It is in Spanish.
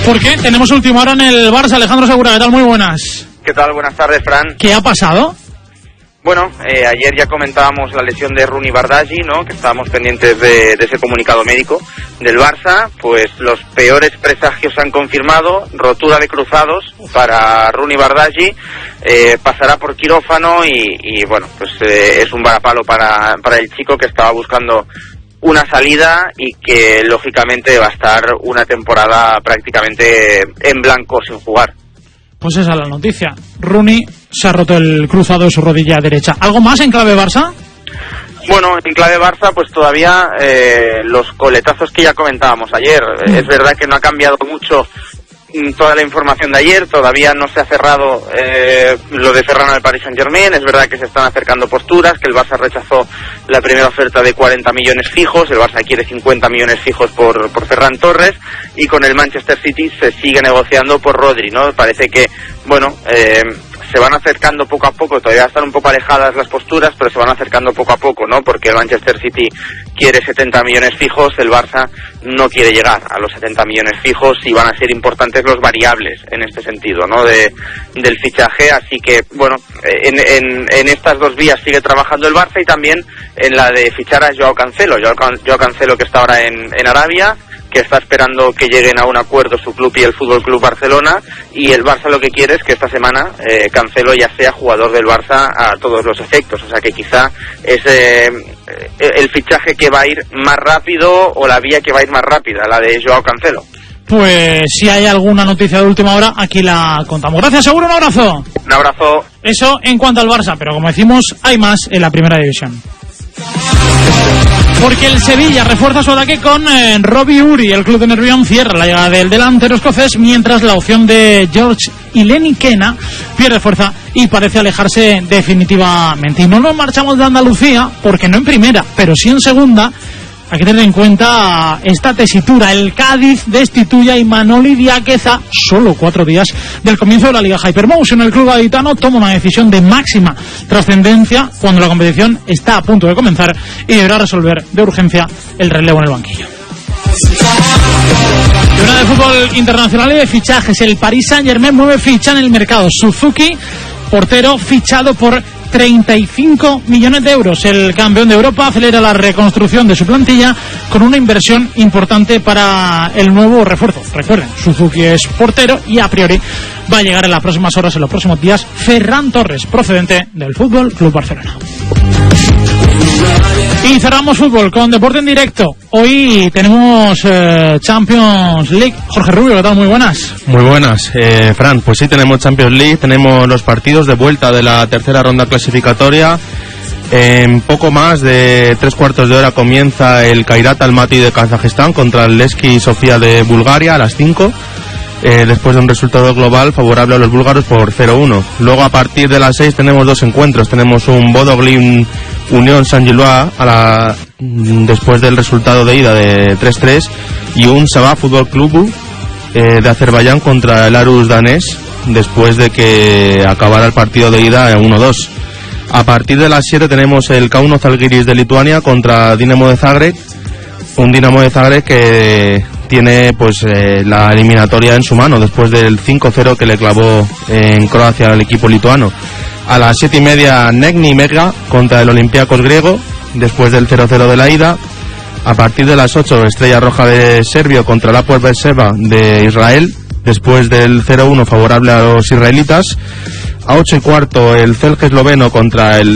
Porque tenemos última hora en el Barça. Alejandro Segura, ¿qué tal? Muy buenas. ¿Qué tal? Buenas tardes, Fran. ¿Qué ha pasado? Bueno, ayer ya comentábamos la lesión de Rooney Bardghji, ¿no? Que estábamos pendientes de ese comunicado médico del Barça. Pues los peores presagios se han confirmado. Rotura de cruzados para Rooney Bardghji. Pasará por quirófano y bueno, pues es un varapalo para el chico que estaba buscando una salida y que lógicamente va a estar una temporada prácticamente en blanco sin jugar. Pues esa es la noticia. Rooney se ha roto el cruzado de su rodilla derecha. ¿Algo más en clave Barça? Bueno, en clave Barça, pues todavía los coletazos que ya comentábamos ayer. Es verdad que no ha cambiado mucho toda la información de ayer, todavía no se ha cerrado lo de Ferran al Paris Saint-Germain. Es verdad que se están acercando posturas, que el Barça rechazó la primera oferta de 40 millones fijos, el Barça quiere 50 millones fijos por Ferran Torres, y con el Manchester City se sigue negociando por Rodri, ¿no? Parece que, bueno, se van acercando poco a poco, todavía están un poco alejadas las posturas, pero se van acercando poco a poco, ¿no? Porque el Manchester City quiere 70 millones fijos, el Barça no quiere llegar a los 70 millones fijos y van a ser importantes los variables en este sentido, ¿no? Del fichaje, así que, bueno, en estas dos vías sigue trabajando el Barça y también en la de fichar a Joao Cancelo, Joao Cancelo que está ahora en Arabia, que está esperando que lleguen a un acuerdo su club y el Fútbol Club Barcelona, y el Barça lo que quiere es que esta semana Cancelo ya sea jugador del Barça a todos los efectos, o sea que quizá es el fichaje que va a ir más rápido o la vía que va a ir más rápida, la de Joao Cancelo. Pues si hay alguna noticia de última hora, aquí la contamos. Gracias, Seguro, un abrazo. Un abrazo. Eso en cuanto al Barça, pero como decimos, hay más en la primera división. Porque el Sevilla refuerza su ataque con Robbie Uri. El club de Nervión cierra la llegada del delantero escocés, mientras la opción de George Ilenikena pierde fuerza y parece alejarse definitivamente. Y no nos marchamos de Andalucía, porque no en primera, pero sí en segunda. Hay que tener en cuenta esta tesitura. El Cádiz destituye a Imanol Diáqueza solo 4 días del comienzo de la Liga Hypermotion. El club gaditano toma una decisión de máxima trascendencia cuando la competición está a punto de comenzar y deberá resolver de urgencia el relevo en el banquillo. Y una de fútbol internacional y de fichajes. El Paris Saint-Germain mueve ficha en el mercado. Suzuki, portero, fichado por 35 millones de euros. El campeón de Europa acelera la reconstrucción de su plantilla con una inversión importante para el nuevo refuerzo. Recuerden, Suzuki es portero y a priori va a llegar en las próximas horas, en los próximos días, Ferran Torres, procedente del Fútbol Club Barcelona. Y cerramos fútbol con deporte en directo. Hoy tenemos Champions League. Jorge Rubio, ¿qué tal? Muy buenas. Muy buenas, Fran. Pues sí, tenemos Champions League, tenemos los partidos de vuelta de la tercera ronda clasificatoria. En poco más de 3/4 de hora comienza el Kairat Almaty de Kazajistán contra el Levski Sofía de Bulgaria a las 5. Después de un resultado global favorable a los búlgaros por 0-1. Luego a partir de las 6 tenemos dos encuentros. Tenemos un Bodo Glimt Unión Saint-Gilloise después del resultado de ida de 3-3 y un Sabah Fútbol Club de Azerbaiyán contra el Aarhus danés después de que acabara el partido de ida en 1-2. A partir de las 7 tenemos el Kauno Žalgiris de Lituania contra Dinamo de Zagreb, un Dinamo de Zagreb que tiene pues la eliminatoria en su mano después del 5-0 que le clavó en Croacia al equipo lituano. A las 7:30 Negni Mega contra el Olympiacos griego después del 0-0 de la ida. A partir de las 8 Estrella Roja de Serbio contra el Hapoel Beersheva de Israel después del 0-1 favorable a los israelitas. A 8:15 el Celje esloveno contra el